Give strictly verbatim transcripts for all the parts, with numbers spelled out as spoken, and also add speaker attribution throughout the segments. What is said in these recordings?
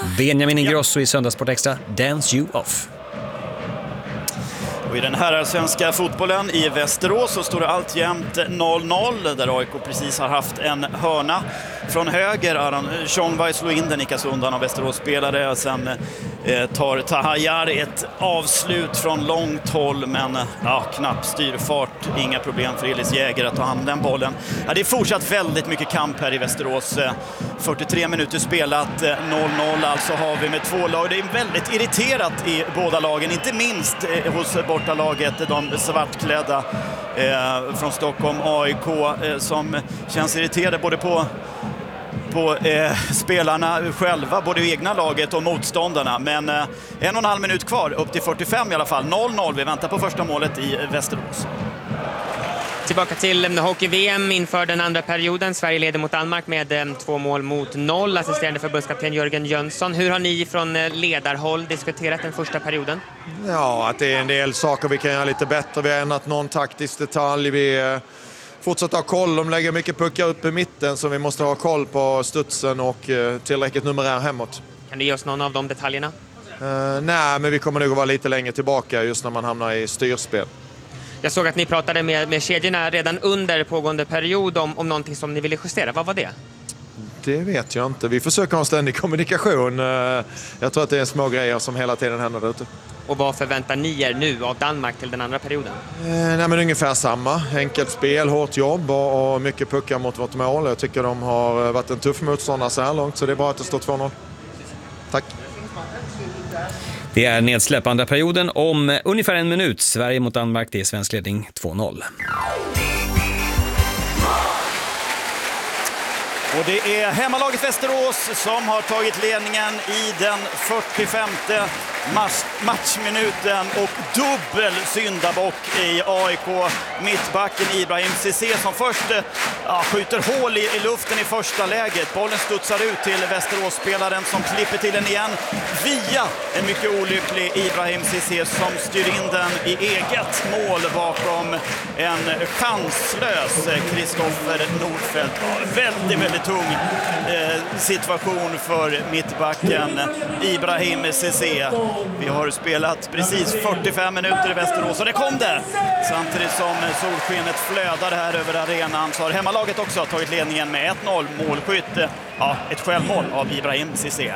Speaker 1: Benjamin Ingrosso i Söndagssport Extra, Dance You Off.
Speaker 2: Och i den här svenska fotbollen i Västerås så står det alltjämt noll noll, där A I K precis har haft en hörna från höger. Aran Tjongvaj slår in den, nickas undan av Västerås-spelare. Sen eh, tar Tahajar ett avslut från långt håll, men ja, knapp styrfart. Inga problem för Elis Jäger att ta hand om den bollen. Ja, det är fortsatt väldigt mycket kamp här i Västerås. fyrtiotre minuter spelat, noll noll alltså har vi med två lag. Det är väldigt irriterat i båda lagen, inte minst eh, hos bortalaget, de svartklädda eh, från Stockholm, A I K, eh, som känns irriterade både på på eh, spelarna själva, både i egna laget och motståndarna. Men eh, en och en halv minut kvar, upp till fyrtiofem i alla fall. noll noll, vi väntar på första målet i Västerås.
Speaker 3: Tillbaka till hockey-V M inför den andra perioden. Sverige leder mot Danmark med eh, två mål mot noll. Assisterande förbundskapten Jörgen Jönsson. Hur har ni från eh, ledarhåll diskuterat den första perioden?
Speaker 4: Ja, att det är en del saker vi kan göra lite bättre. Vi har ändrat någon taktisk detalj. Vi eh, fortsätter ha koll. De lägger mycket puckar upp i mitten, så vi måste ha koll på studsen och eh, tillräckligt numerär hemåt.
Speaker 3: Kan du ge oss någon av de detaljerna?
Speaker 4: Eh, nej, men vi kommer nog att vara lite längre tillbaka just när man hamnar i styrspel.
Speaker 3: Jag såg att ni pratade med, med kedjorna redan under pågående period om, om någonting som ni ville justera. Vad var det?
Speaker 4: Det vet jag inte. Vi försöker ha en ständig kommunikation. Jag tror att det är små grejer som hela tiden händer där ute.
Speaker 3: Och vad förväntar ni er nu av Danmark till den andra perioden?
Speaker 4: Eh, nej, men ungefär samma. Enkelt spel, hårt jobb och, och mycket puckar mot vårt mål. Jag tycker de har varit en tuff motståndare så här långt, så det är bra att det står två noll. Tack.
Speaker 1: Det är nedsläpp andra perioden om ungefär en minut. Sverige mot Danmark, det är svensk ledning två noll.
Speaker 2: Och det är hemmalaget Västerås som har tagit ledningen i den fyrtiofemte match matchminuten, och dubbel syndabock i A I K. Mittbacken Ibrahim Cissé som först ja, skjuter hål i, i luften i första läget. Bollen studsar ut till Västerås-spelaren som klipper till den igen via en mycket olycklig Ibrahim Cissé som styr in den i eget mål bakom en chanslös Kristoffer Nordfeldt. Ja, väldigt, väldigt tung eh, situation för mittbacken Ibrahim Cissé. Vi har spelat precis fyrtiofem minuter i Västerås och det kom det! Samtidigt som solskenet flödar här över arenan så har hemmalaget också tagit ledningen med ett noll. Målskytt, ja, ett självmål av Ibrahim Cissé.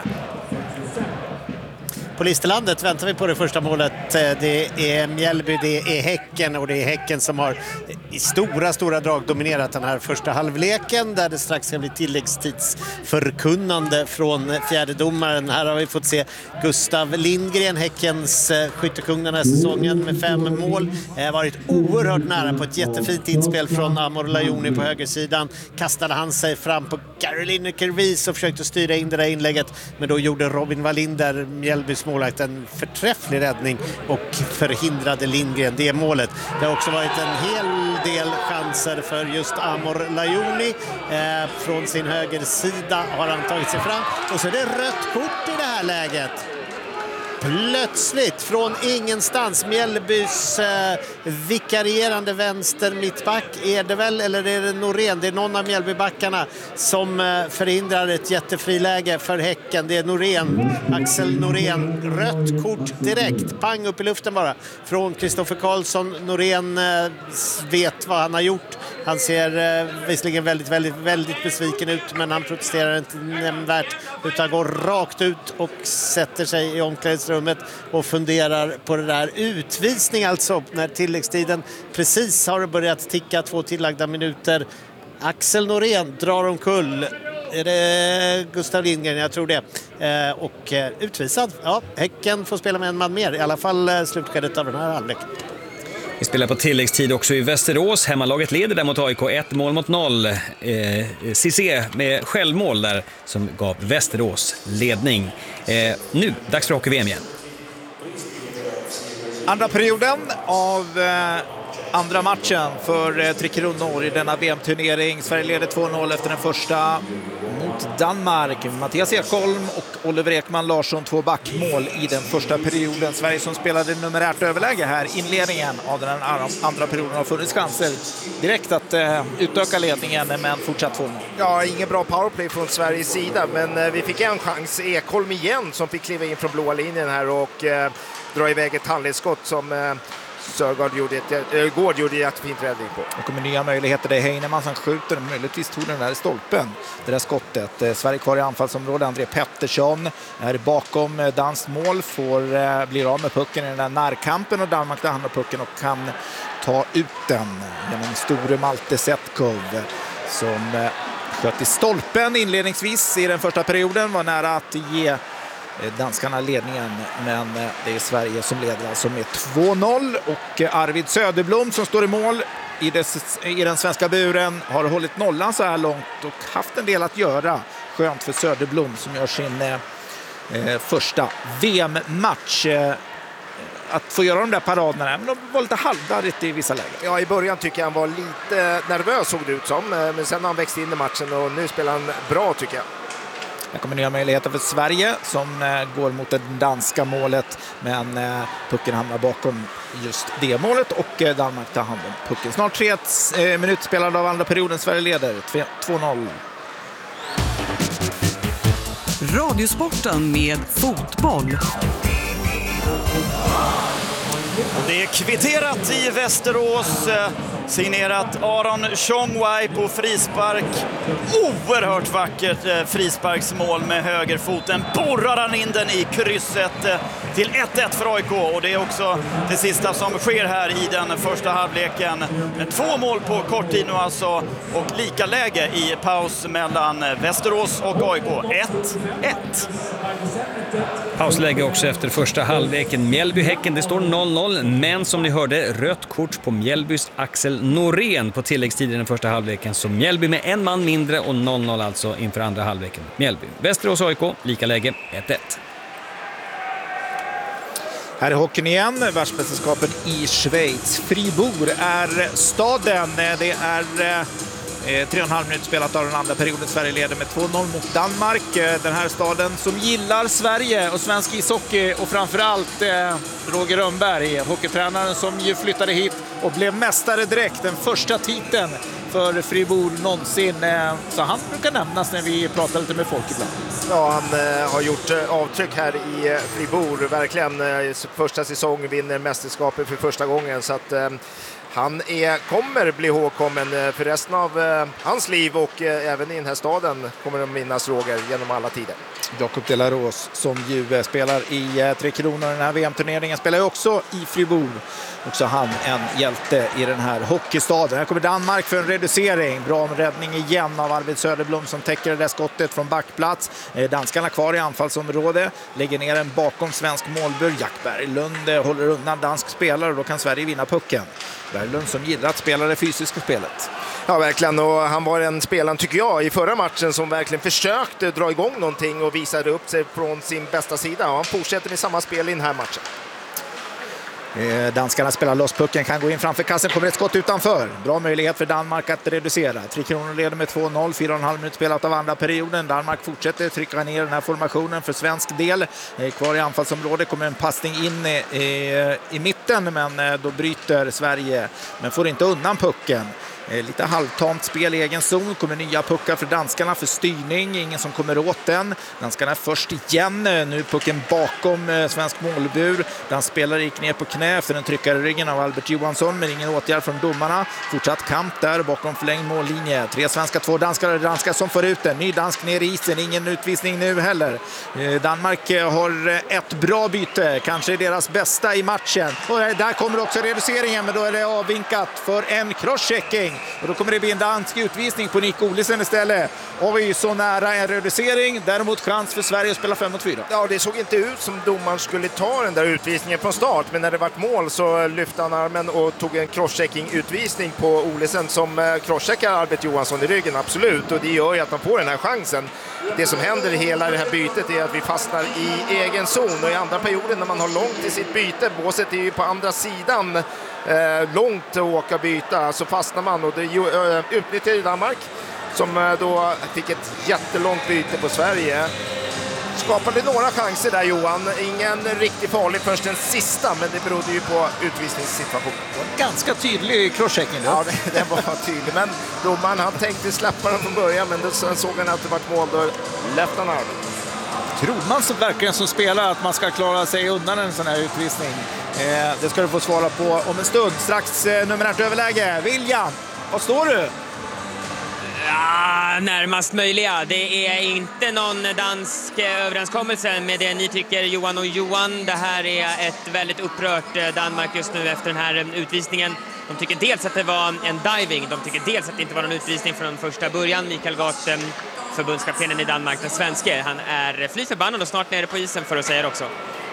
Speaker 5: På Listerlandet väntar vi på det första målet. Det är Mjällby, det är Häcken, och det är Häcken som har i stora, stora drag dominerat den här första halvleken, där det strax ska bli tilläggstidsförkunnande från fjärdedomaren. Här har vi fått se Gustav Lindgren, Häckens skyttekung den här säsongen med fem mål. Det har varit oerhört nära på ett jättefint inspel från Amor Lajoni på högersidan. Kastade han sig fram på Caroline Kervis och försökte styra in det där inlägget, men då gjorde Robin Wallinder, Mjällbys målvakt, en förträfflig räddning och förhindrade Lindgren det målet. Det har också varit en hel del chanser för just Amor Lajoni. Eh, från sin högersida har han tagit sig fram, och så är det rött kort i det här läget. Plötsligt från ingenstans, Mjällbys eh, vikarierande vänster mittback är det väl, eller är det Norén? Det är någon av Mjällbybackarna som eh, förhindrar ett jättefriläge för Häcken. Det är Norén, Axel Norén. Rött kort direkt, pang upp i luften bara från Kristoffer Karlsson. Norén eh, vet vad han har gjort. Han ser eh, visserligen väldigt, väldigt, väldigt besviken ut, men han protesterar inte nämnvärt utan går rakt ut och sätter sig i omklädningsrummet och funderar på det där. Utvisning alltså, när tilläggstiden precis har börjat ticka, två tillagda minuter. Axel Norén drar omkull. Är det Gustav Lindgren? Jag tror det. Eh, och eh, utvisad. Ja, Häcken får spela med en man mer. I alla fall eh, slutskedet av den här halvleken.
Speaker 1: Vi spelar på tilläggstid också i Västerås. Hemmalaget leder där mot A I K, ett mål mot noll. Eh, Cissé med självmål där som gav Västerås ledning. Eh, nu, dags för hockey-V M igen.
Speaker 6: Andra perioden av eh, andra matchen för eh, Tre Kronor i denna V M-turnering. Sverige leder två noll efter den första. mot Danmark. Mattias Ekholm och Oliver Ekman Larsson, två backmål i den första perioden. Sverige som spelade numerärt överläge här. Inledningen av den andra perioden har funnits chanser direkt att eh, utöka ledningen, men fortsatt två mål.
Speaker 7: Ja, ingen bra powerplay från Sveriges sida, men eh, vi fick en chans. Ekholm igen som fick kliva in från blåa linjen här och eh, dra iväg ett handledsskott som eh, Sörgård gjorde ett, äh, Gård gjorde ett jättefint räddning på.
Speaker 6: Det kommer nya möjligheter. Det är Heinemann som skjuter. Möjligtvis tog den där stolpen. Det där skottet. Eh, Sverige kvar i anfallsområdet. André Pettersson är bakom eh, danskt mål. Får eh, blir av med pucken i den där närkampen och Danmark där han har pucken och kan ta ut den genom store Malte Setkov som eh, sköt i stolpen inledningsvis i den första perioden. Var nära att ge danskarna ledningen, men det är Sverige som leder alltså med två noll och Arvid Söderblom som står i mål i, des, i den svenska buren har hållit nollan så här långt och haft en del att göra. Skönt för Söderblom som gör sin eh, första V M-match. Eh, att få göra de där paraderna, men de var lite halvdarrigt i vissa lägen.
Speaker 7: Ja, i början tycker jag han var lite nervös såg det ut som, men sen har han växt in i matchen och nu spelar han bra tycker jag.
Speaker 6: Det kommer nya möjligheter för Sverige som eh, går mot det danska målet, men eh, pucken hamnar bakom just det målet och eh, Danmark tar hand om pucken. Snart tre eh, minuter spelade av andra perioden. Sverige leder två noll.
Speaker 8: Radiosporten med fotboll.
Speaker 2: Och det är kvitterat i Västerås, signerat Aron Tjongwai på frispark. Oerhört vackert frisparksmål med högerfoten. Borrar han in den i krysset till ett ett för A I K. Och det är också det sista som sker här i den första halvleken. Två mål på kort tid nu alltså och lika läge i paus mellan Västerås och A I K. ett ett.
Speaker 1: Pausläge också efter första halvleken. Mjällby-Häcken, det står noll noll, men som ni hörde, rött kort på Mjällbys Axel Norén på tilläggstiden i den första halvleken. Så Mjällby med en man mindre och noll noll alltså inför andra halvleken. Mjällby. Västerås A I K, lika läge ett ett.
Speaker 6: Här är hockeyn igen, världsmästerskapen i Schweiz. Fribourg är staden, det är Eh, tre och en halv minut spelat av den andra perioden. Sverige leder med två noll mot Danmark. Eh, den här staden som gillar Sverige och svensk ishockey och framförallt eh, Roger Rönnberg, hockeytränaren som ju flyttade hit och blev mästare direkt. Den första titeln för Fribourg någonsin. Eh, så han brukar nämnas när vi pratar lite med folk ibland.
Speaker 7: Ja, han eh, har gjort eh, avtryck här i eh, Fribourg. Verkligen eh, första säsong vinner mästerskapet för första gången. Så att eh, han är, kommer bli ihågkommen för resten av eh, hans liv och eh, även i den här staden kommer de minnas Roger genom alla tider.
Speaker 6: Jakob de la Rose som ju eh, spelar i eh, Tre Kronor den här V M-turneringen spelar ju också i Fribourg. Också han en hjälte i den här hockeystaden. Här kommer Danmark för en reducering. Bra räddning igen av Arvid Söderblom som täcker det där skottet från backplats. Eh, danskarna kvar i anfallsområde. Lägger ner en bakom svensk målbur. Jack Berglund eh, håller undan dansk spelare och då kan Sverige vinna pucken. Berglund som gillar att spela det fysiska spelet.
Speaker 7: Ja, verkligen. Och han var en spelare, tycker jag, i förra matchen som verkligen försökte dra igång någonting och visade upp sig från sin bästa sida. Och han fortsätter med samma spel i den här matchen.
Speaker 6: Eh, danskarna spelar loss pucken, kan gå in framför kassen, kommer ett skott utanför. Bra möjlighet för Danmark att reducera. Tre Kronor leder med två noll, fyra och en halv minut spelat av andra perioden. Danmark fortsätter trycka ner den här formationen för svensk del. Eh, kvar i anfallsområdet kommer en passning in i, i, i mitten, men eh, då bryter Sverige, men får inte undan pucken. Eh, lite halvtamt spel i egen zon. Kommer nya puckar för danskarna för styrning. Ingen som kommer åt den. Danskarna är först igen. Nu pucken bakom eh, svensk målbur. Dansspelare gick ner på knä efter en tryckare i ryggen av Albert Johansson. Men ingen åtgärd från domarna. Fortsatt kamp där bakom förlängd mållinje. Tre svenska, två danskar och danskar som får ut den. Ny dansk ner i isen. Ingen utvisning nu heller. Eh, Danmark eh, har ett bra byte. Kanske deras bästa i matchen. Och eh, där kommer också reduceringen. Men då är det avvinkat för en crosschecking. Och då kommer det bli en dansk utvisning på Nick Olesen istället. Och vi är så nära en reducering. Däremot chans för Sverige att spela fem mot fyra.
Speaker 7: Ja, det såg inte ut som domaren skulle ta den där utvisningen från start. Men när det vart mål så lyfte han armen och tog en crosschecking-utvisning på Olesen som crosscheckar Albert Johansson i ryggen, absolut. Och det gör ju att man får den här chansen. Det som händer i hela det här bytet är att vi fastnar i egen zon. Och i andra perioden när man har långt till sitt byte, båset är ju på andra sidan, eh, långt att åka byta, så fastnar man och det uh, utnyttjar Danmark. som då fick ett jättelångt byte på Sverige. Skapade några chanser där, Johan. Ingen riktigt farlig först den sista, men det berodde ju på utvisningssituationen.
Speaker 6: Ganska tydlig crosschecking.
Speaker 7: Ja, det, det var tydlig. Men domaren, han tänkte släppa den från början, men då, sen såg han att det var ett mål, då läppte han armen.
Speaker 6: Tror man så verkligen som spelar att man ska klara sig undan en sån här utvisning? Eh, det ska du få svara på om en stund. Strax eh, numerärt överläge. William, vad står du?
Speaker 3: Ja, närmast möjliga. Det är inte någon dansk överenskommelse med det ni tycker, Johan och Johan. Det här är ett väldigt upprört Danmark just nu efter den här utvisningen. De tycker dels att det var en diving. De tycker dels att det inte var någon utvisning från första början. Mikael Gart, förbundskaptenen i Danmark, den svenske, han är fly förbannad och snart nere på isen för att säga det också.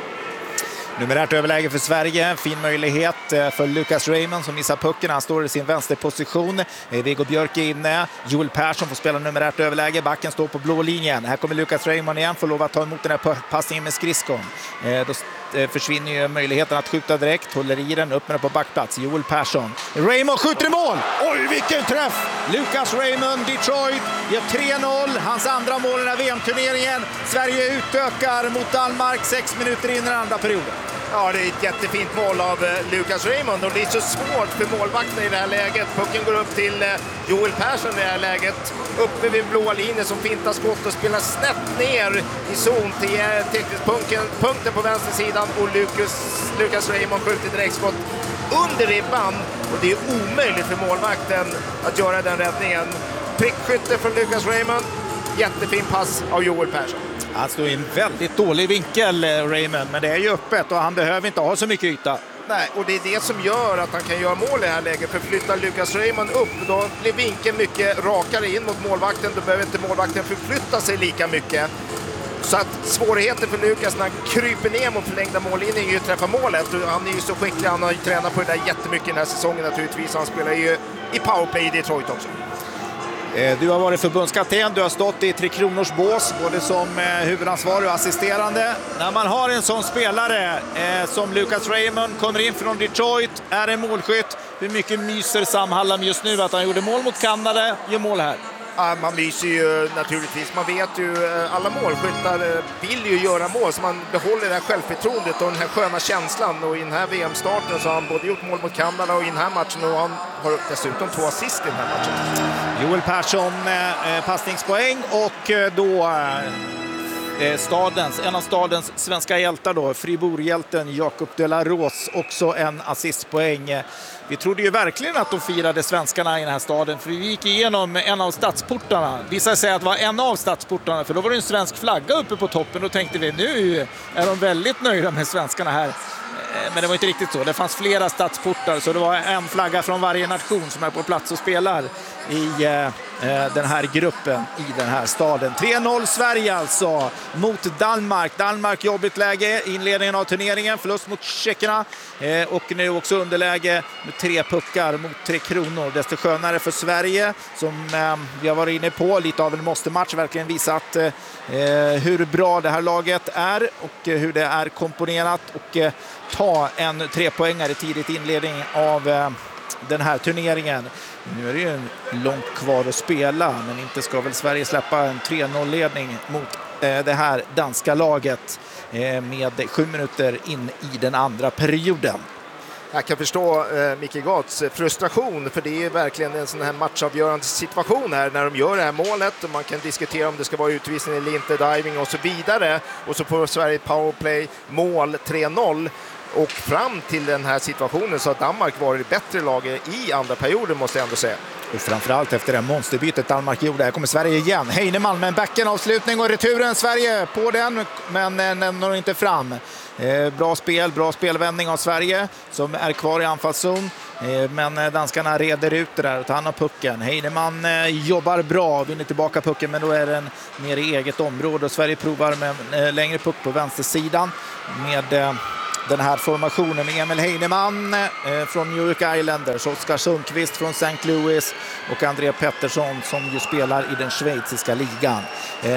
Speaker 6: Numerärt överläge för Sverige. Fin möjlighet för Lucas Raymond som missar pucken. Han står i sin vänsterposition. Viggo Björk är inne. Joel Persson får spela numerärt överläge. Backen står på blå linjen. Här kommer Lucas Raymond igen. Får lov att ta emot den här passningen med skridskon. Då försvinner ju möjligheten att skjuta direkt. Håller i den. Upp med den på backplats. Joel Persson. Raymond skjuter i mål! Oj, vilken träff! Lucas Raymond, Detroit, gör tre noll. Hans andra mål i den här V M-turneringen. Sverige utökar mot Danmark sex minuter in i den andra perioden.
Speaker 7: Ja, det är ett jättefint mål av Lucas Raymond och det är så svårt för målvakten i det här läget. Pucken går upp till Joel Persson i det här läget. Uppe vid blåa linjen som fintar skott och spelar snett ner i zon till teckningspunkten punkten på vänstersidan och Lucas, Lucas Raymond skjuter direktskott under ribban och det är omöjligt för målvakten att göra den räddningen. Prickskytte från Lucas Raymond, jättefin pass av Joel Persson.
Speaker 6: Han står i en väldigt dålig vinkel, Raymond, men det är ju öppet och han behöver inte ha så mycket yta.
Speaker 7: Nej, och det är det som gör att han kan göra mål i det här läget. För flyttar Lucas Raymond upp, då blir vinkeln mycket rakare in mot målvakten. Då behöver inte målvakten förflytta sig lika mycket. Så att svårigheten för Lucas när han kryper ner mot förlängda mållinjen är ju att träffa målet. Han är ju så skicklig, han har ju tränat på det där jättemycket den här säsongen naturligtvis. Han spelar ju i powerplay i Detroit också.
Speaker 6: Du har varit förbundskapten, du har stått i Tre Kronors bås både som huvudansvarig och assisterande. När man har en sån spelare eh, som Lucas Raymond kommer in från Detroit, är en målskytt. Hur mycket myser Sam Hallam just nu att han gjorde mål mot Kanada, gör mål här?
Speaker 7: Ja, man myser ju naturligtvis. Man vet ju, alla målskyttar vill ju göra mål så man behåller det här självförtroendet och den här sköna känslan. Och i den här V M-starten så har han både gjort mål mot Kanada och i den här matchen och han har dessutom två assist i den här matchen.
Speaker 6: Joel Persson eh, passningspoäng och eh, då eh, stadens, en av stadens svenska hjältar då, Fribourg-hjälten Jakob de la Rose, också en assistpoäng. Vi trodde ju verkligen att de firade svenskarna i den här staden, för vi gick igenom en av stadsportarna. Visade sig att det var en av stadsportarna, för då var det en svensk flagga uppe på toppen och tänkte vi nu är de väldigt nöjda med svenskarna här. Men det var inte riktigt så. Det fanns flera stadsportar så det var en flagga från varje nation som är på plats och spelar i eh, den här gruppen i den här staden. tre noll Sverige alltså mot Danmark. Danmark jobbigt läge i inledningen av turneringen. Förlust mot tjeckerna eh, och nu också underläge med tre puckar mot Tre Kronor. Desto skönare för Sverige som eh, vi har varit inne på. Lite av en måste-match. Verkligen visat eh, hur bra det här laget är och eh, hur det är komponerat och eh, ta en trepoängare tidigt inledning av eh, den här turneringen. Nu är det ju långt kvar att spela, men inte ska väl Sverige släppa en tre noll-ledning mot eh, det här danska laget eh, med sju minuter in i den andra perioden.
Speaker 7: Jag kan förstå eh, Micke Gats frustration, för det är verkligen en sån här matchavgörande situation här när de gör det här målet och man kan diskutera om det ska vara utvisning eller inte, diving och så vidare. Och så får Sverige powerplay mål tre noll. Och fram till den här situationen så har Danmark varit bättre laget i andra perioden, måste jag ändå säga.
Speaker 6: Och framförallt efter det monsterbytet Danmark gjorde. Här kommer Sverige igen. Heinemann med en backenavslutning och returen. Sverige på den, men når inte fram. Eh, bra spel, bra spelvändning av Sverige som är kvar i anfallszon. Eh, men danskarna reder ut det där och tar hand om pucken. Heinemann eh, jobbar bra, vinner tillbaka pucken, men då är den mer i eget område. Och Sverige provar med eh, längre puck på vänstersidan med... Eh, den här formationen med Emil Heinemann eh, från New York Islanders, Oskar Sundqvist från Saint Louis och André Pettersson som ju spelar i den schweiziska ligan. Eh, nu är det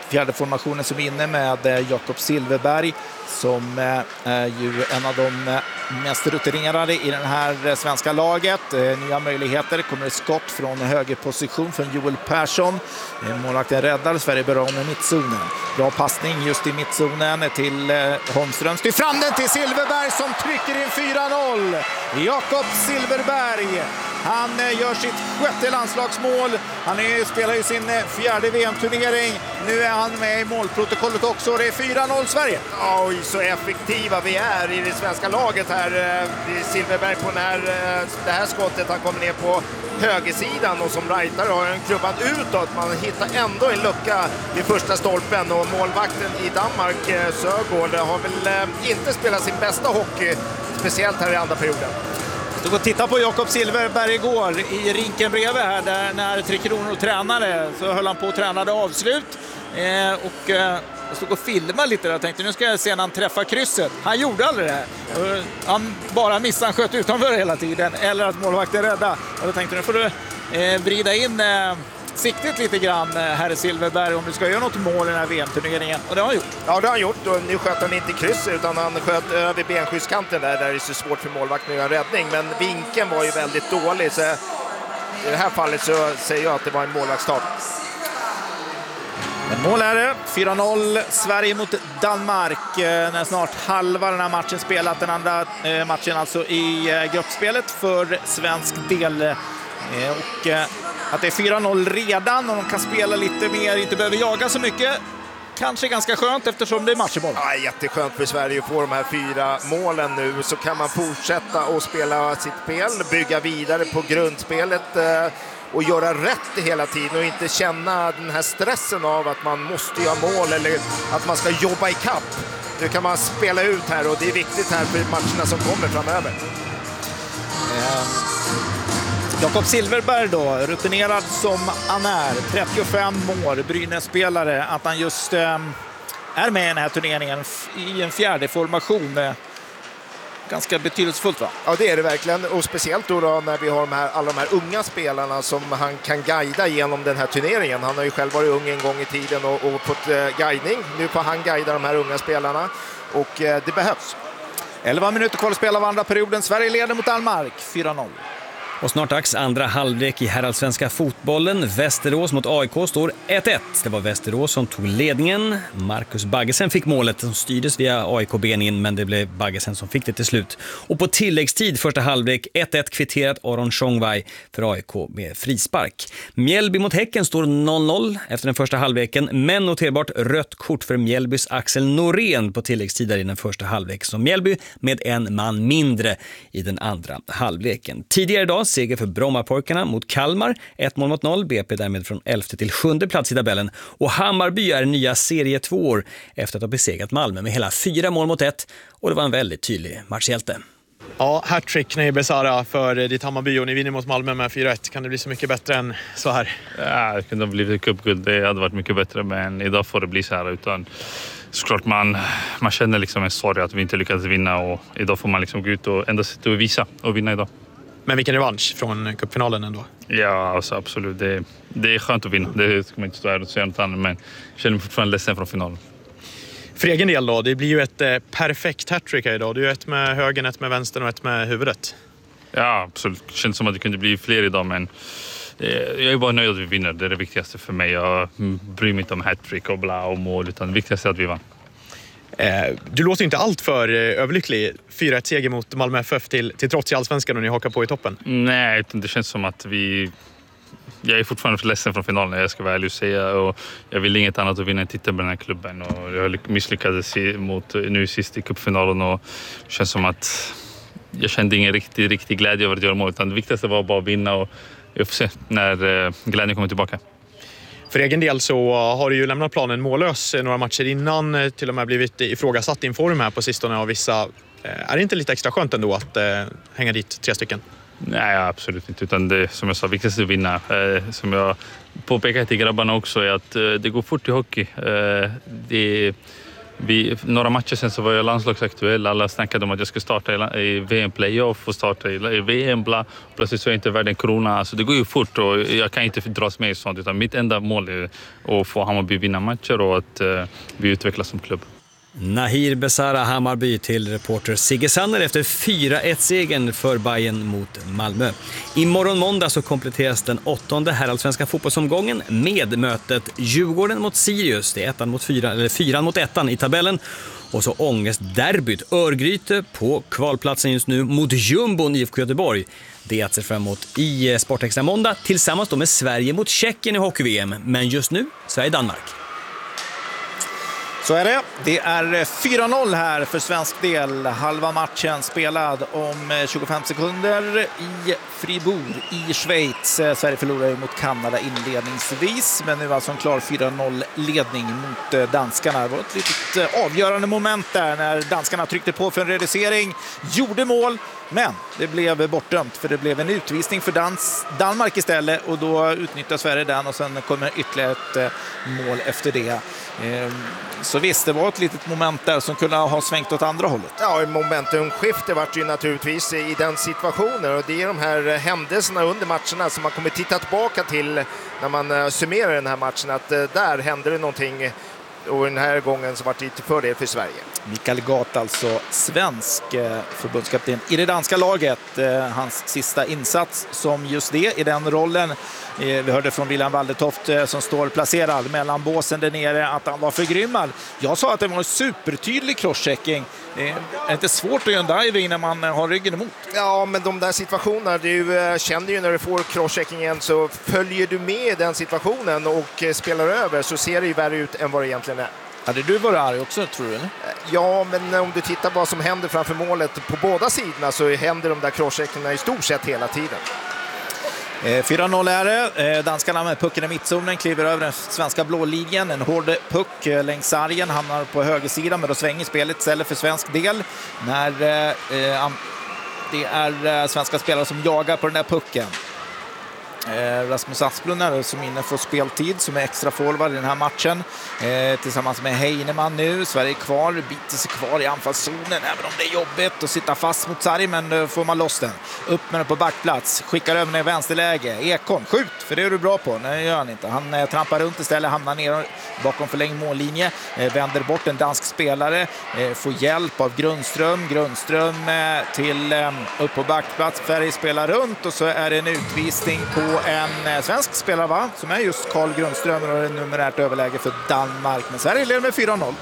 Speaker 6: fjärde formationen som är inne med Jakob Silfverberg som är ju en av de mest rutinerade i den här svenska laget. Nya möjligheter, kommer ett skott från högerposition från Joel Persson. Målvakten räddar, Sverige börjar om med mittzonen. Bra passning just i mittzonen till Holmström. Styr fram den till Silfverberg som trycker in fyra noll. Jakob Silfverberg, han gör sitt sjätte landslagsmål. Han är, spelar ju sin fjärde V M-turnering. Nu är han med i målprotokollet också. Det är fyra noll Sverige.
Speaker 7: Oj, så effektiva vi är i det svenska laget här. Silfverberg på den här, det här skottet. Han kommer ner på högersidan och som rightare har en klubban utåt. Man hittar ändå en lucka vid första stolpen och målvakten i Danmark, Sörgård, har väl inte spelat sin bästa hockey, speciellt här i andra perioden.
Speaker 6: Du går titta på Jakob Silfverberg igår i rinken bredvid här där när Tre Kronor tränade så höll han på att tränade avslut eh, och eh, jag stod och filmade lite där och tänkte nu ska jag se när han träffar krysset. Han gjorde aldrig det. Och han bara missade, han sköt utanför hela tiden eller att målvakten rädda. Och då tänkte nu får du eh, vrida in eh, siktet lite grann här i Silfverberg om du ska göra något mål i den här V M-turneringen. Och det har han gjort.
Speaker 7: Ja, det har han gjort. Och nu sköt han inte krysset utan han sköt över benskyddskanten där, där det är så svårt för målvakten att göra räddning. Men vinkeln var ju väldigt dålig. Så i det här fallet så säger jag att det var en målvaktsstart.
Speaker 6: Men mål är det. fyra noll Sverige mot Danmark. När snart halva den här matchen spelat. Den andra matchen alltså i gruppspelet för svensk del. Och att det är fyra noll redan och de kan spela lite mer, inte behöver jaga så mycket. Kanske ganska skönt eftersom det är matchboll.
Speaker 7: Ja, jätteskönt för Sverige att få de här fyra målen nu. Så kan man fortsätta att spela sitt spel, bygga vidare på grundspelet eh, och göra rätt hela tiden och inte känna den här stressen av att man måste göra mål eller att man ska jobba i kapp. Nu kan man spela ut här och det är viktigt här för matcherna som kommer framöver.
Speaker 6: Mm. Jakob Silfverberg då, rutinerad som han är, trettiofem år, Brynäs-spelare, att han just eh, är med i den här turneringen i en fjärde formation. Eh, ganska betydelsefullt va?
Speaker 7: Ja, det är det verkligen, och speciellt då, då när vi har de här, alla de här unga spelarna som han kan guida genom den här turneringen. Han har ju själv varit ung en gång i tiden och, och fått eh, guidning. Nu får han guida de här unga spelarna och eh, det behövs.
Speaker 6: elva minuter kvar att spela av andra perioden. Sverige leder mot Danmark, fyra noll.
Speaker 1: Och snart dags andra halvlek i herrallsvenska fotbollen. Västerås mot A I K står ett ett. Det var Västerås som tog ledningen. Marcus Baggesen fick målet som styrdes via A I K-ben in, men det blev Baggesen som fick det till slut. Och på tilläggstid första halvlek ett ett kvitterat Aron Chongwai för A I K med frispark. Mjällby mot Häcken står noll noll efter den första halvleken, men noterbart rött kort för Mjällbys Axel Norén på tilläggstid i den första halvlek. Så Mjällby med en man mindre i den andra halvleken. Tidigare idag seger för Brommapojkarna mot Kalmar, ett mål mot noll, B P därmed från elfte till sjunde plats i tabellen. Och Hammarby är nya serie två år efter att ha besegrat Malmö med hela fyra mål mot ett, och det var en väldigt tydlig matchhjälte.
Speaker 9: Ja, hattrick Neil Besara för ditt Hammarby och ni vinner mot Malmö med fyra ett. Kan det bli så mycket bättre än så här?
Speaker 10: Ja, det kunde ha blivit cupguld. Det hade varit mycket bättre, men idag får det bli så här. Utan såklart man, man känner liksom en sorg att vi inte lyckades vinna, och idag får man liksom gå ut och ändå sitta och visa och vinna idag.
Speaker 9: Men vilken revansch från cupfinalen ändå?
Speaker 10: Ja, alltså, absolut. Det, det är skönt att vinna. Det ska man inte stå här och säga något annat, men jag känner mig fortfarande ledsen från finalen.
Speaker 9: För egen del då, det blir ju ett eh, perfekt hattrick här idag. Du är ett med högen, ett med vänstern och ett med huvudet.
Speaker 10: Ja, absolut. Det känns som att det kunde bli fler idag, men eh, jag är bara nöjd att vi vinner. Det är det viktigaste för mig. Jag bryr mig inte om hattrick och bla och mål, utan det viktigaste är att vi vann.
Speaker 9: Eh, du låter inte allt för eh, överlycklig. fyra ett seger mot Malmö F F till, till trots i allsvenskan och ni hakar på i toppen.
Speaker 10: Nej, det känns som att vi... Jag är fortfarande för ledsen från finalen, jag ska vara ärlig och säga. Och jag vill inget annat att vinna en titel med den här klubben. Och jag misslyckades mot, nu sist i cupfinalen, och det känns som att jag kände ingen riktig, riktig glädje över att göra mål. Utan det viktigaste var bara att vinna, och jag får se när glädjen kommer tillbaka.
Speaker 9: För egen del så har du ju lämnat planen mållös några matcher innan, till och med blivit ifrågasatt i form här på sistone av vissa. Är det inte lite extra skönt ändå att eh, hänga dit tre stycken?
Speaker 10: Nej, absolut inte. Utan det, som jag sa, viktigast är att vinna. Eh, som jag påpekar till grabbarna också, är att eh, det går fort i hockey. Eh, det, vi, några matcher sen så var jag landslagsaktuell. Alla snackade om att jag skulle starta i V M-playoff och starta i V M. Bla. Plötsligt så är jag inte värd en krona. Alltså det går ju fort och jag kan inte dras med i sånt. Utan mitt enda mål är att få Hammarby vinna matcher och att uh, vi utvecklas som klubb.
Speaker 1: Nahir Besara, Hammarby, till reporter Sigge Sanner efter fyra ett-segern för Bayern mot Malmö. Imorgon måndag så kompletteras den åttonde herrallsvenska fotbollsomgången med mötet Djurgården mot Sirius. Det är ettan mot fyra, eller fyran mot ettan i tabellen. Och så ångestderbyt Örgryte på kvalplatsen just nu mot Jumbon I F K Göteborg. Det är att se fram emot i Sportextra måndag tillsammans då med Sverige mot Tjeckien i hockey-V M. Men just nu Sverige-Danmark.
Speaker 6: Så är det. Det är fyra noll här för svensk del. Halva matchen spelad om tjugofem sekunder i Fribourg i Schweiz. Sverige förlorar ju mot Kanada inledningsvis, men nu alltså en klar fyra noll ledning mot danskarna. Det var ett litet avgörande moment där när danskarna tryckte på för en reducering. Gjorde mål, men det blev bortdömt för det blev en utvisning för Dans Danmark istället, och då utnyttjar Sverige den och sen kommer ytterligare ett mål efter det. Så visst, det var ett litet moment där som kunde ha svängt åt andra hållet.
Speaker 7: Ja, momentumskifte var ju naturligtvis i den situationen, och det är de här händelserna under matcherna som man kommer titta tillbaka till när man summerar den här matchen, att där hände det någonting, och den här gången så var det lite fördel för Sverige.
Speaker 6: Mikael Gat, alltså svensk förbundskapten i det danska laget. Hans sista insats som just det i den rollen. Vi hörde från William Waldetoft som står placerad mellan båsen där nere att han var förgrymmad. Jag sa att det var en supertydlig crosschecking. Det är inte svårt att göra en diving när man har ryggen emot.
Speaker 7: Ja, men de där situationerna, du känner ju när du får crosscheckingen, så följer du med i den situationen och spelar över, så ser det ju värre ut än vad det egentligen är.
Speaker 6: Hade du varit arg också, tror du? Eller?
Speaker 7: Ja, men om du tittar på vad som händer framför målet på båda sidorna, så händer de där crosscheckingarna i stort sett hela tiden.
Speaker 6: fyra noll är det. Danskarna med pucken i mittzonen kliver över den svenska blålinjen. En hård puck längs sargen, hamnar på högersidan, men då svänger spelet istället för svensk del. När eh, det är svenska spelare som jagar på den där pucken. Eh, Rasmus Asplund är som inne får speltid som är extra forward i den här matchen eh, tillsammans med Heinemann nu. Sverige kvar, biter sig kvar i anfallszonen även om det är jobbigt att sitta fast mot sarg, men då får man loss den. Upp med den på backplats, skickar över den i vänsterläge. Ekholm, skjut, för det är du bra på. Nej, gör han inte. Han eh, trampar runt istället, hamnar ner bakom förlängd mållinje, eh, vänder bort en dansk spelare, eh, får hjälp av Grundström. Grundström eh, till eh, upp på backplats. Sverige spelar runt och så är det en utvisning på en svensk spelare, va? Som är just Carl Grundström, och är numerärt överläge för Danmark. Men Sverige leder med fyra noll.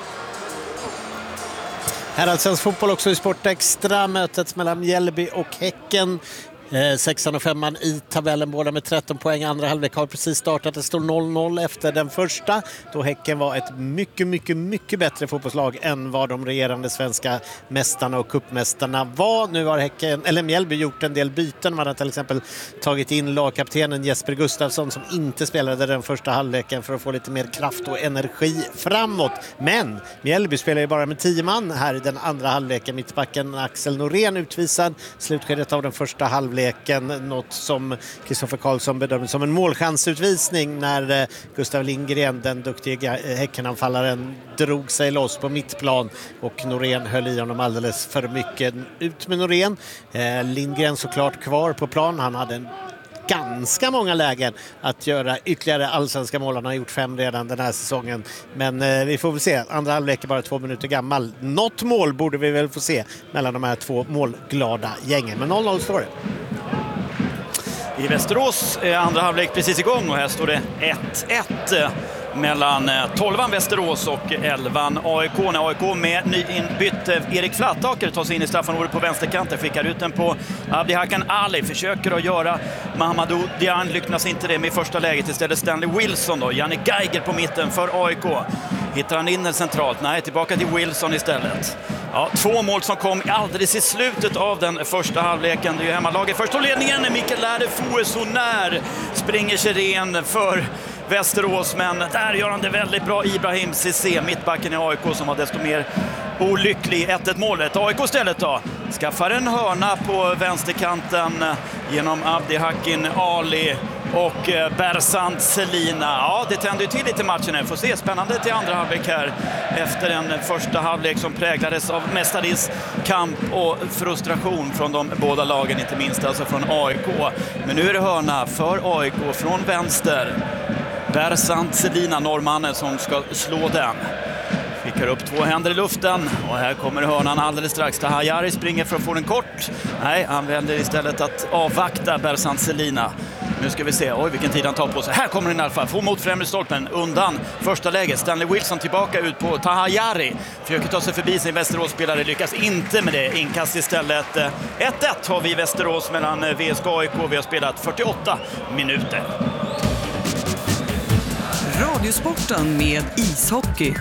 Speaker 5: Herrallsvensk fotboll också i Sportextra. Mötet mellan Mjällby och Häcken. Eh, sexan och femman i tabellen, båda med tretton poäng. Andra halvlek har precis startat. Det står noll noll efter den första, då Häcken var ett mycket, mycket, mycket bättre fotbollslag än vad de regerande svenska mästarna och kuppmästarna var. Nu har Häcken, eller Mjällby, gjort en del byten. Man har till exempel tagit in lagkaptenen Jesper Gustafsson som inte spelade den första halvleken för att få lite mer kraft och energi framåt. Men Mjällby spelar ju bara med tio man här i den andra halvleken. Mittbacken Axel Norén utvisad slutskedet av den första halvleken. Något som Kristoffer Karlsson bedömde som en målchansutvisning när Gustav Lindgren, den duktiga Häckenanfallaren, drog sig loss på mittplan och Norén höll i honom alldeles för mycket. Ut med Norén. Eh, Lindgren såklart kvar på plan. Han hade en ganska många lägen att göra ytterligare allsvenska mål. Han har gjort fem redan den här säsongen. Men eh, vi får väl se. Andra halvlek är bara två minuter gammal. Något mål borde vi väl få se mellan de här två målglada gängen. Men noll noll står det.
Speaker 2: I Västerås är andra halvlek precis igång och här står det ett ett mellan tolvan Västerås och elvan A I K. När A I K med nyinbytt Erik Flattaker tar sig in i straffområdet på vänsterkanten, skickar ut den på Abdi Hakan Ali, försöker att göra Mahamadou Dian, lyckas inte det med första läget. Istället Stanley Wilson då, Janne Geiger på mitten för A I K. Hittar han in den centralt? Nej, tillbaka till Wilson istället. Ja, två mål som kom alldeles i slutet av den första halvleken. Det är ju hemmalaget först och ledningen. Mikael Lärde Fouesonär springer sig ren för Västerås, men där gör han det väldigt bra. Ibrahim Cissé, mittbacken i A I K, som var desto mer olycklig. ett ett målet. A I K istället då skaffar en hörna på vänsterkanten genom Abdi Hakin Ali. och Bersant Selina. Ja, det tänder ju till lite matchen här. Får se, spännande till andra halvlek här efter en första halvlek som präglades av mestadels kamp och frustration från de båda lagen, inte minst alltså från A I K. Men nu är det hörna för A I K från vänster. Bersant Selina, norrmannen, som ska slå den. Skickar upp två händer i luften och här kommer hörnan alldeles strax. Taha Jari springer för att få den kort. Nej, han väljer istället att avvakta Bersant Selina. Nu ska vi se, oj vilken tid han tar på sig. Här kommer den i alla fall, få mot främre stolpen undan första läget. Stanley Wilson tillbaka ut på Taha Jari. Försöker ta sig förbi sin Västerås-spelare, lyckas inte med det. Inkast istället. ett ett har vi i Västerås mellan V S K och A I K. Vi har spelat fyrtioåtta minuter.
Speaker 8: Radiosporten med ishockey.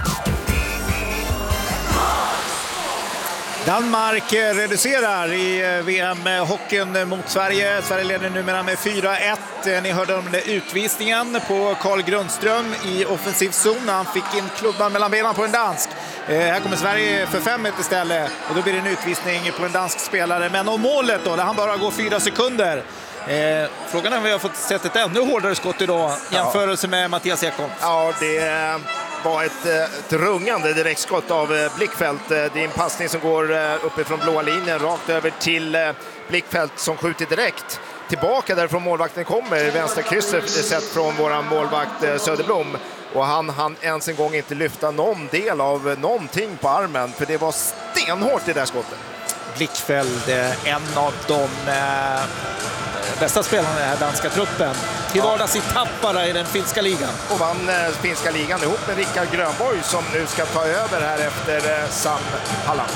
Speaker 6: Danmark reducerar i V M-hockeyn mot Sverige. Sverige leder numera med fyra ett. Ni hörde om utvisningen på Carl Grundström i offensiv zon. Han fick in klubban mellan benen på en dansk. Eh, här kommer Sverige för fem ett istället. Och då blir det en utvisning på en dansk spelare. Men om målet då, där han bara går fyra sekunder. Eh, frågan är om vi har fått sett ett ännu hårdare skott idag i jämförelse med Mattias Ekholm.
Speaker 7: Ja, det var ett, ett rungande direktskott av Blickfält. Det är en passning som går uppifrån blåa linjen rakt över till Blickfält som skjuter direkt tillbaka därifrån målvakten kommer. Vänstra krysset sett från våran målvakt Söderblom. Och han hann ens en gång inte lyfta någon del av någonting på armen, för det var stenhårt i det där skottet.
Speaker 6: Blickfält, en av de eh, bästa spelarna i den här danska truppen. Till vardags i Tappara i den finska ligan.
Speaker 7: Och vann eh, finska ligan ihop med Rickard Grönborg som nu ska ta över här efter eh, Sam Halland.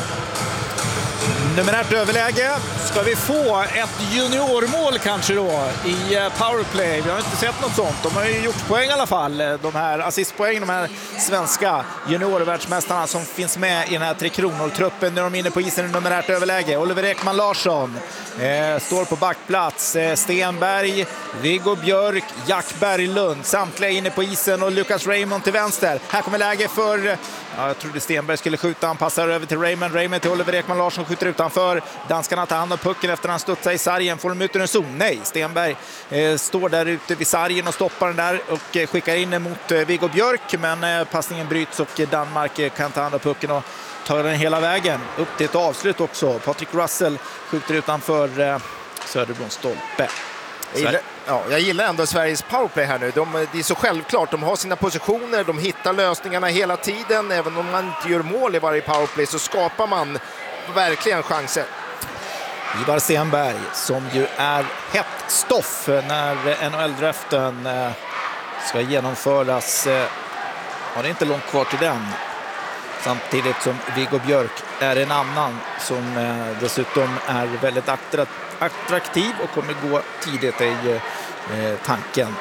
Speaker 6: Numerärt överläge. Ska vi få ett juniormål kanske då i powerplay? Vi har inte sett något sånt. De har ju gjort poäng i alla fall. De här assistpoäng, de här svenska juniorvärldsmästarna som finns med i den här Tre Kronor-truppen. Nu är de inne på isen i numerärt överläge. Oliver Ekman Larsson eh, står på backplats. Eh, Stenberg, Viggo Björk, Jack Berglund. Samtliga inne på isen och Lucas Raymond till vänster. Här kommer läge för... Ja, jag trodde Stenberg skulle skjuta. Han passar över till Raymond. Raymond till Oliver Ekman Larsson, skjuter utanför. Danskarna tar hand om pucken efter han studsar i sargen. Får de ut ur en zon? Nej, Stenberg eh, står där ute vid sargen och stoppar den där och eh, skickar in den mot eh, Viggo Björk. Men eh, passningen bryts och eh, Danmark eh, kan ta hand om pucken och tar den hela vägen upp till ett avslut också. Patrick Russell skjuter utanför eh, Söderbloms stolpe.
Speaker 7: Jag gillar, ja, jag gillar ändå Sveriges powerplay här nu. De, det är så självklart. De har sina positioner, de hittar lösningarna hela tiden. Även om man inte gör mål i varje powerplay så skapar man verkligen chanser.
Speaker 6: Ivar Stenberg som ju är hett stoff när N H L-draften ska genomföras. Ja, det är inte långt kvar till den. Samtidigt som Viggo Björk är en annan som dessutom är väldigt attraktiv och kommer gå tidigt i eh, tanken.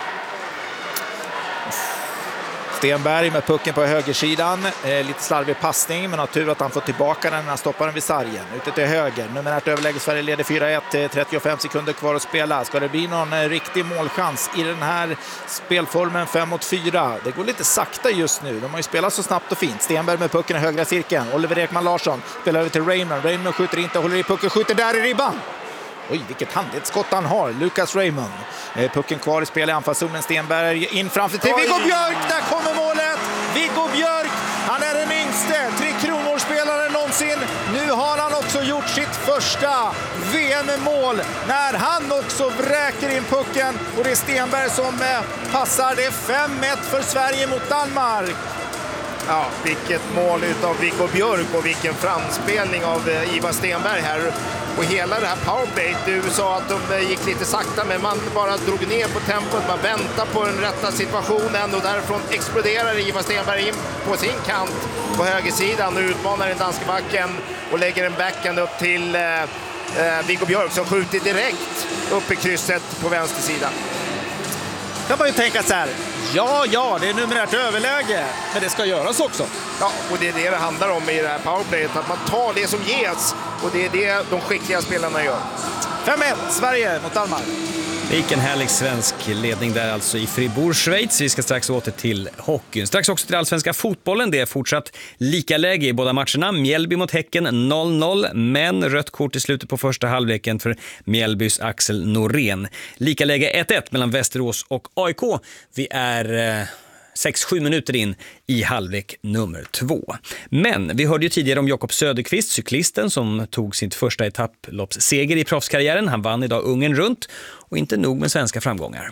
Speaker 6: Stenberg med pucken på högersidan. Eh, lite slarvig passning, men har tur att han får tillbaka den när han stoppar den vid sargen. Ute till höger. Numerärt överläge. Sverige leder fyra ett. trettiofem sekunder kvar att spela. Ska det bli någon eh, riktig målchans i den här spelformen fem mot fyra? Det går lite sakta just nu. De har ju spelat så snabbt och fint. Stenberg med pucken i högra cirkeln. Oliver Ekman Larsson spelar över till Raymond. Raymond skjuter inte, håller i pucken, skjuter där i ribban. Oj, vilket handledsskott han har. Lucas Raymond. Eh, pucken kvar i spel i anfallszonen. Stenberg in framför till Viggo Björk. Där kommer målet. Viggo Björk. Han är den yngste Tre Kronor-spelaren någonsin. Nu har han också gjort sitt första V M-mål när han också vräker in pucken. Och det är Stenberg som eh, passar. Det är fem ett för Sverige mot Danmark.
Speaker 7: Ja, vilket mål utav Viggo Björk och vilken framspelning av eh, Ivar Stenberg här. Och hela det här powerplay, du sa att de gick lite sakta, men man bara drog ner på tempot, man väntar på den rätta situationen och därifrån exploderar Ivar Stenberg in på sin kant på högersidan och utmanar den danska backen och lägger en backhand upp till eh, eh, Viggo Björk som skjuter direkt upp i krysset på vänster sida.
Speaker 6: Kan man ju tänka så här, ja, ja, det är numerärt överläge, men det ska göras också.
Speaker 7: Ja, och det är det det handlar om i det här powerplayet, att man tar det som ges och det är det de skickliga spelarna gör.
Speaker 6: fem ett Sverige mot Danmark.
Speaker 1: Det gick en härlig svensk ledning där alltså i Fribourg, Schweiz. Vi ska strax åter till hockeyn. Strax också till allsvenska fotbollen. Det är fortsatt lika läge i båda matcherna. Mjällby mot Häcken noll noll, men rött kort i slutet på första halvleken för Mjällbys Axel Norén. Lika läge ett ett mellan Västerås och A I K. Vi är eh, sex sju minuter in i halvlek nummer två. Men vi hörde ju tidigare om Jakob Söderqvist, cyklisten som tog sin första etapploppsseger i proffskarriären. Han vann idag Ungern runt och inte nog med svenska framgångar.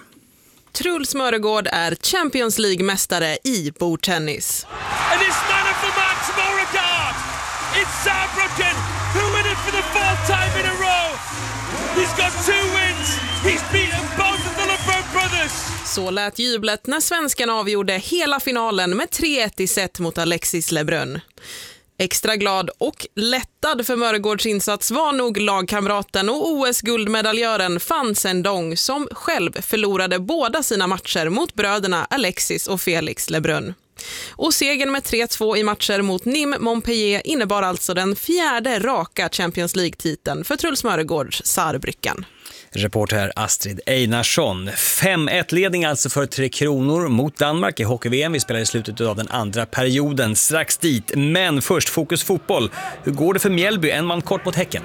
Speaker 11: Truls Mörgård är Champions League-mästare i bordtennis.
Speaker 12: And it's none of the Max Beauregard. It's Saarbrücken who win it for the fourth time in a row. He's got two wins. He's beaten both of the LeBron brothers.
Speaker 11: Så lät jublet när svenskan avgjorde hela finalen med tre ett i set mot Alexis Lebrun. Extra glad och lättad för Mörgårds insats var nog lagkamraten och O S-guldmedaljören Fan Sendong som själv förlorade båda sina matcher mot bröderna Alexis och Felix Lebrun. Och segern med tre två i matcher mot Nîmes Montpellier innebar alltså den fjärde raka Champions League-titeln för Truls Mörgårds Saarbrücken.
Speaker 1: Reporter Astrid Einarsson. fem ett-ledning alltså för Tre Kronor mot Danmark i hockey-V M. Vi spelar i slutet av den andra perioden strax dit. Men först fokus fotboll. Hur går det för Mjällby? En man kort mot Häcken.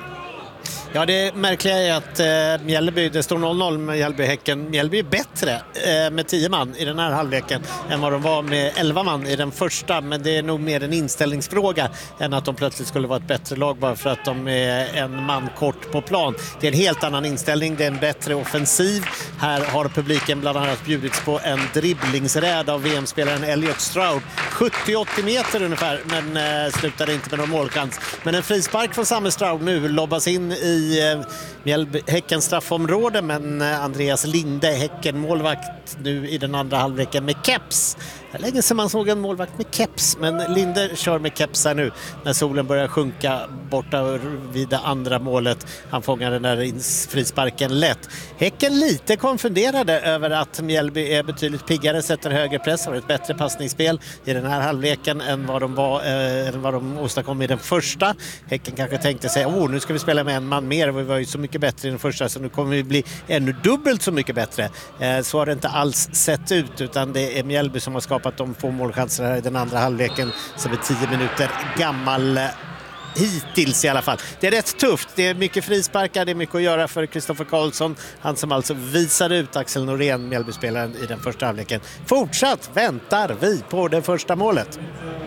Speaker 5: Ja, det märkliga är att eh, Mjällby, det står noll noll med Mjällby-Häcken. Mjällby är bättre eh, med tio man i den här halvleken än vad de var med elva man i den första. Men det är nog mer en inställningsfråga än att de plötsligt skulle vara ett bättre lag bara för att de är en man kort på plan. Det är en helt annan inställning, det är en bättre offensiv. Här har publiken bland annat bjudits på en dribblingsräd av V M-spelaren Elliot Stroud. sjuttio åttio meter ungefär, men eh, slutade inte med någon målchans. Men en frispark från samme Stroud nu lobbas in i Mjällby, Häckens straffområde, men Andreas Linde, Häcken målvakt nu i den andra halvleken med keps. Det är länge sedan man såg en målvakt med keps, men Linde kör med keps här nu när solen börjar sjunka borta vid det andra målet. Han fångar den där frisparken lätt. Häcken lite konfunderade över att Mjällby är betydligt piggare, sätter högre press, har ett bättre passningsspel i den här halvleken än vad de, var, eh, än vad de åstadkom i den första. Häcken kanske tänkte sig, åh, nu ska vi spela med en man mer, vi var ju så mycket bättre i den första så nu kommer vi bli ännu dubbelt så mycket bättre. Eh, så har det inte alls sett ut, utan det är Mjällby som har skapat de få målchanser här i den andra halvleken som är tio minuter gammal hittills i alla fall. Det är rätt tufft, det är mycket frisparkar, det är mycket att göra för Kristoffer Karlsson, han som alltså visar ut Axel Norén, Mjällby-spelaren i den första halvleken. Fortsatt väntar vi på det första målet.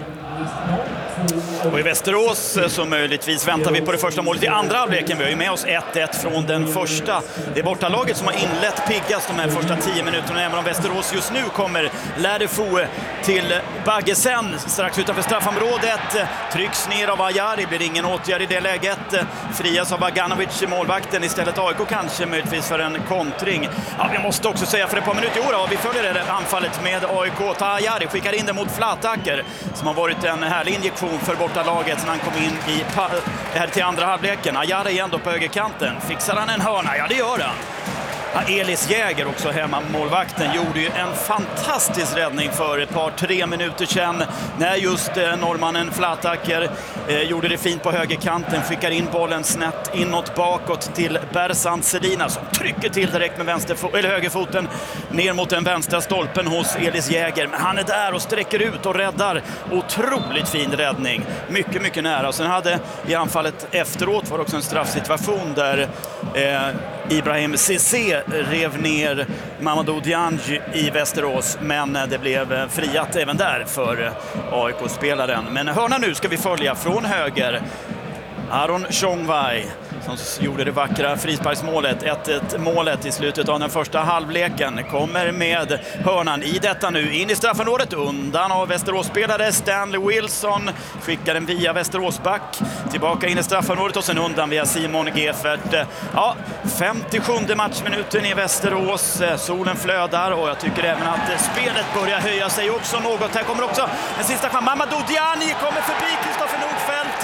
Speaker 2: Och i Västerås så möjligtvis väntar vi på det första målet i andra halvleken. Vi har ju med oss ett ett från den första. Det är bortalaget som har inlett piggast de här första tio minuterna. Även om Västerås just nu kommer Läderfo till Baggesen strax utanför straffområdet. Trycks ner av Ajari, blir ingen åtgärd i det läget. Frias av Aganovic, målvakten, istället A I K kanske möjligtvis för en kontring. Ja, vi måste också säga för ett par minuter i år, ja, vi följer det anfallet med A I K. Ajari skickar in det mot Flatacker som har varit en härlig injektion för bortalaget när han kom in i det här till andra halvleken. Ajari igen då på högerkanten. Fixar han en hörna? Ja, det gör han. Ja, Elis Jäger, också hemma målvakten, gjorde ju en fantastisk räddning för ett par tre minuter sedan när just eh, norrmannen Flatacker eh, gjorde det fint på högerkanten, skickar in bollen snett inåt bakåt till Bersant Sedina som trycker till direkt med vänster, eller högerfoten ner mot den vänstra stolpen hos Elis Jäger. Men han är där och sträcker ut och räddar. Otroligt fin räddning. Mycket, mycket nära. Och sen hade i anfallet efteråt var också en straffsituation där eh, Ibrahim Cissé rev ner Mamadou Dianji i Västerås, men det blev friat även där för A I K-spelaren. Men hörna nu ska vi följa från höger. Aron Chongwei som gjorde det vackra frisparksmålet, ett ett målet i slutet av den första halvleken, kommer med hörnan i detta nu in i straffområdet, undan av Västeråsspelare Stanley Wilson, skickar den via Västeråsback tillbaka in i straffområdet och sen undan via Simon Gefert. Ja, femtiosjunde matchminuten i Västerås, solen flödar och jag tycker även att spelet börjar höja sig också något. Här kommer också en sista chans, Mamadou Diani kommer förbi Kristoffer Nordfeldt.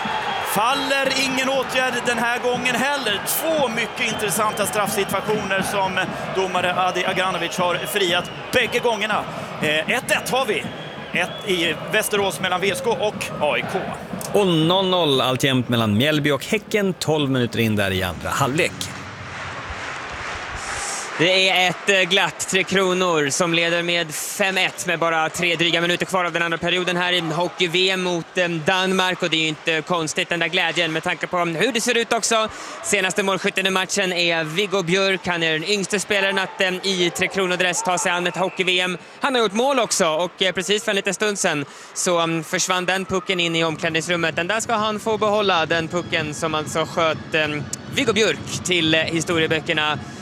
Speaker 2: Faller ingen åtgärd den här gången heller. Två mycket intressanta straffsituationer som domare Adi Aganovic har friat bägge gångerna. ett ett har vi. Ett i Västerås mellan V S K och A I K.
Speaker 1: Och noll noll alltjämt mellan Mjällby och Häcken, tolv minuter in där i andra halvlek.
Speaker 3: Det är ett glatt Tre Kronor som leder med fem ett med bara tre dryga minuter kvar av den andra perioden här i hockey-V M mot Danmark, och det är ju inte konstigt den där glädjen med tanke på hur det ser ut också. Senaste målskytten i matchen är Viggo Björk. Han är den yngste spelaren att i Tre Kronor-dress ta sig an ett hockey-V M. Han har gjort mål också, och precis för en liten stund sedan så försvann den pucken in i omklädningsrummet. Den där ska han få behålla, den pucken som alltså sköt Viggo Björk till historieböckerna.